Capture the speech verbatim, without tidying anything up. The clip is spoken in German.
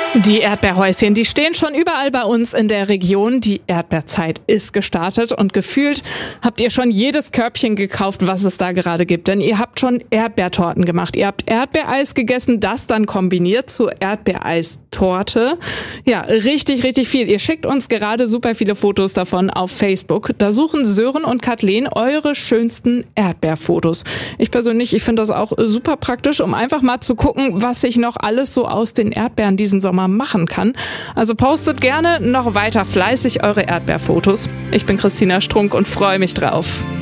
Die Erdbeerhäuschen, die stehen schon überall bei uns in der Region. Die Erdbeerzeit ist gestartet und gefühlt habt ihr schon jedes Körbchen gekauft, was es da gerade gibt. Denn ihr habt schon Erdbeertorten gemacht. Ihr habt Erdbeereis gegessen, das dann kombiniert zur Erdbeereistorte. Ja, richtig, richtig viel. Ihr schickt uns gerade super viele Fotos davon auf Facebook. Da suchen Sören und Kathleen eure schönsten Erdbeerfotos. Ich persönlich, ich finde das auch super praktisch, um einfach mal zu gucken, was sich noch alles so aus den Erdbeeren diesen Sommer machen kann. Also postet gerne noch weiter fleißig eure Erdbeerfotos. Ich bin Christina Strunk und freue mich drauf.